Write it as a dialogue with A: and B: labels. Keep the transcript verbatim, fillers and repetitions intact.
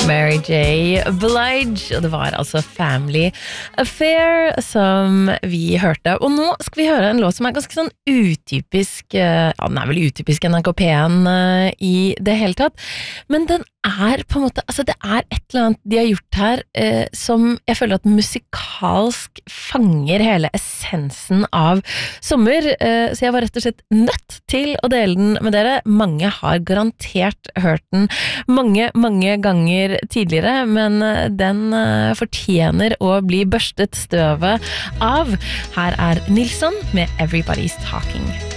A: Mary J. Blige, og det var altså Family Affair som vi hørte. Og nå skal vi høre en låt som er ganske sånn utypisk, ja, den er vel utypisk N R K P-en i det hele tatt, men den er på en måte, altså det er et eller annet de har gjort her eh, som jeg føler at musikalsk fanger hele essensen av sommer, eh, så jeg var rett og slett nødt til å dele den med dere. Mange har garantert hørt den mange, mange ganger tidligere, men den eh, fortjener å bli børstet støvet av. Her er Nilsson med Everybody's Talking.